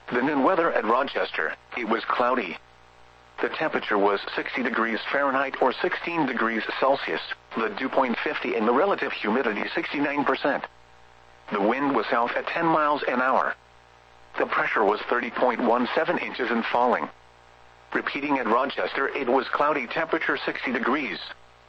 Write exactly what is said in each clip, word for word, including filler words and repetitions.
The noon weather at Rochester, it was cloudy. The temperature was sixty degrees Fahrenheit or sixteen degrees Celsius, the dew point fifty and the relative humidity sixty-nine percent. The wind was south at ten miles an hour. The pressure was thirty point one seven inches and falling. Repeating at Rochester, it was cloudy, temperature sixty degrees.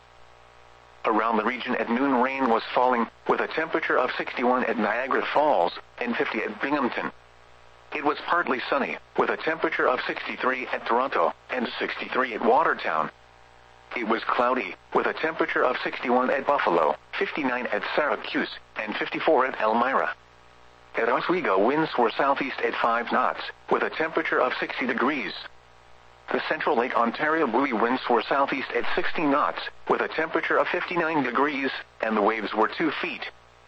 Around the region at noon, rain was falling, with a temperature of sixty-one at Niagara Falls and fifty at Binghamton. It was partly sunny, with a temperature of sixty-three at Toronto and sixty-three at Watertown. It was cloudy, with a temperature of sixty-one at Buffalo, fifty-nine at Syracuse, and fifty-four at Elmira. At Oswego, winds were southeast at five knots, with a temperature of sixty degrees. The Central Lake Ontario buoy winds were southeast at sixty knots, with a temperature of fifty-nine degrees, and the waves were two feet.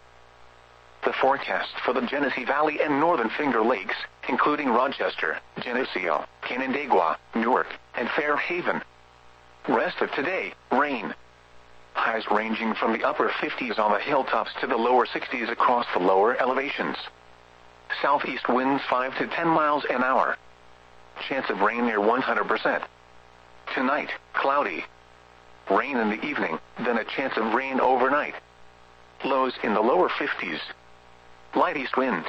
The forecast for the Genesee Valley and Northern Finger Lakes, including Rochester, Geneseo, Canandaigua, Newark, and Fairhaven. Rest of today, rain. Highs ranging from the upper fifties on the hilltops to the lower sixties across the lower elevations. Southeast winds five to ten miles an hour. Chance of rain near one hundred percent. Tonight, cloudy. Rain in the evening, then a chance of rain overnight. Lows in the lower fifties. Light east winds.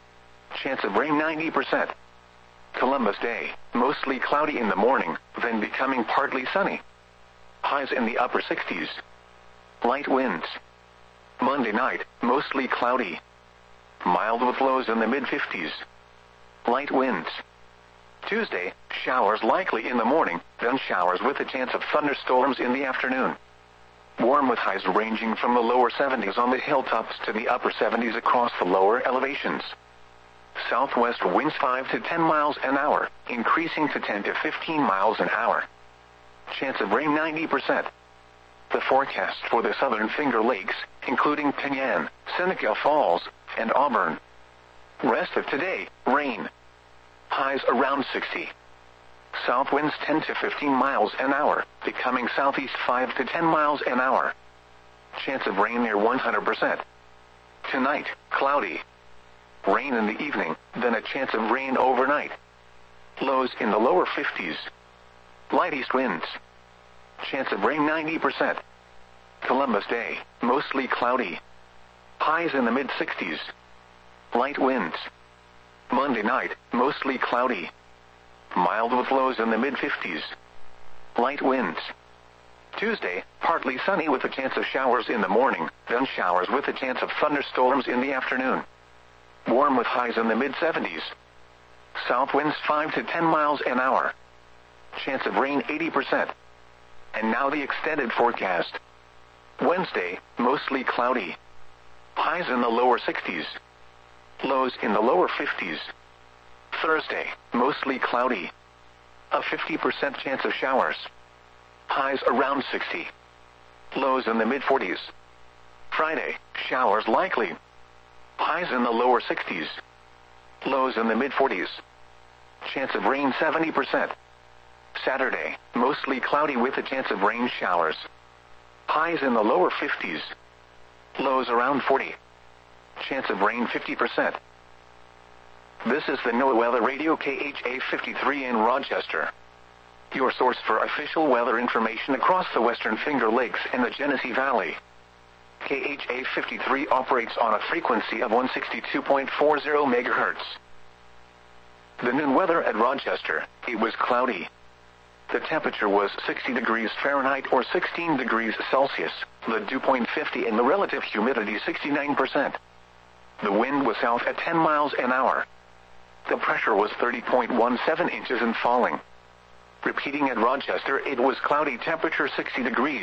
Chance of rain ninety percent. Columbus Day, mostly cloudy in the morning, then becoming partly sunny. Highs in the upper sixties. Light winds. Monday night, mostly cloudy. Mild with lows in the mid-fifties. Light winds. Tuesday, showers likely in the morning, then showers with a chance of thunderstorms in the afternoon. Warm with highs ranging from the lower seventies on the hilltops to the upper seventies across the lower elevations. Southwest winds five to ten miles an hour, increasing to ten to fifteen miles an hour. Chance of rain ninety percent. The forecast for the Southern Finger Lakes, including Penyan, Seneca Falls, and Auburn. Rest of today, rain. Highs around sixty. South winds ten to fifteen miles an hour, becoming southeast five to ten miles an hour. Chance of rain near one hundred percent. Tonight, cloudy. Rain in the evening, then a chance of rain overnight. Lows in the lower fifties. Light east winds. Chance of rain ninety percent. Columbus Day, mostly cloudy. Highs in the mid-sixties. Light winds. Monday night, mostly cloudy. Mild with lows in the mid-fifties. Light winds. Tuesday, partly sunny with a chance of showers in the morning, then showers with a chance of thunderstorms in the afternoon. Warm with highs in the mid-seventies. South winds five to ten miles an hour. Chance of rain eighty percent. And now the extended forecast. Wednesday, mostly cloudy. Highs in the lower sixties. Lows in the lower fifties. Thursday, mostly cloudy. A fifty percent chance of showers. Highs around sixty. Lows in the mid-forties. Friday, showers likely. Highs in the lower sixties. Lows in the mid-forties. Chance of rain seventy percent. Saturday, mostly cloudy with a chance of rain showers. Highs in the lower fifties. Lows around forty. Chance of rain fifty percent. This is the NOAA Weather Radio K H A fifty-three in Rochester. Your source for official weather information across the Western Finger Lakes and the Genesee Valley. K H A fifty-three operates on a frequency of one sixty-two point four zero megahertz. The noon weather at Rochester, it was cloudy. The temperature was sixty degrees Fahrenheit or sixteen degrees Celsius, the dew point fifty and the relative humidity sixty-nine percent. The wind was south at ten miles an hour. The pressure was thirty point one seven inches and falling. Repeating at Rochester, it was cloudy, temperature sixty degrees.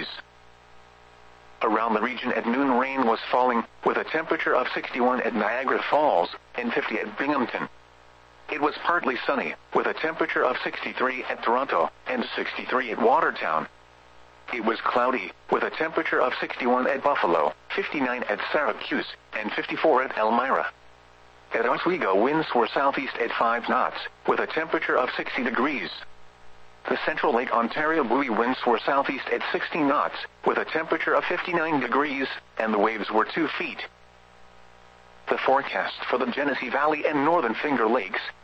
Around the region at noon, rain was falling, with a temperature of sixty-one at Niagara Falls and fifty at Binghamton. It was partly sunny, with a temperature of sixty-three at Toronto and sixty-three at Watertown. It was cloudy, with a temperature of sixty-one at Buffalo, fifty-nine at Syracuse, and fifty-four at Elmira. At Oswego, winds were southeast at five knots, with a temperature of sixty degrees. The Central Lake Ontario buoy winds were southeast at sixty knots, with a temperature of fifty-nine degrees, and the waves were two feet. The forecast for the Genesee Valley and Northern Finger Lakes,